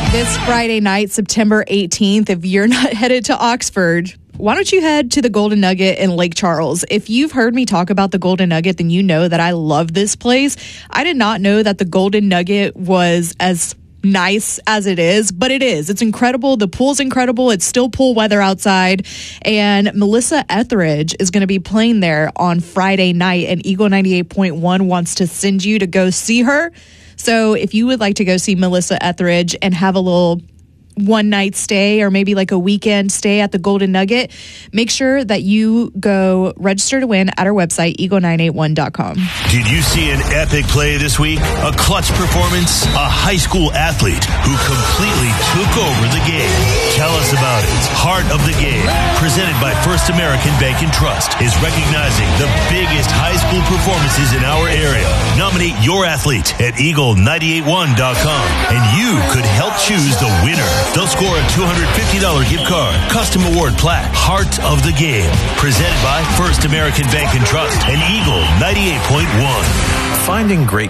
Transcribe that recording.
This Friday night, September 18th, if you're not headed to Oxford, why don't you head to the Golden Nugget in Lake Charles? If you've heard me talk about the Golden Nugget, then you know that I love this place. I did not know that the Golden Nugget was as nice as it is, but it is. It's incredible. The pool's incredible. It's still pool weather outside. And Melissa Etheridge is going to be playing there on Friday night, and Eagle 98.1 wants to send you to go see her. So if you would like to go see Melissa Etheridge and have a little one-night stay or maybe like a weekend stay at the Golden Nugget, make sure that you go register to win at our website, eagle981.com. Did you see an epic play this week? A clutch performance? A high school athlete who completely took over the game. Tell us about it. Heart of the Game, presented by First American Bank and Trust, is recognizing the biggest high school performances in our area. Nominate your athlete at eagle981.com and you could help choose the winner. They'll score a $250 gift card, custom award plaque, Heart of the Game, presented by First American Bank and Trust and Eagle 98.1. Finding great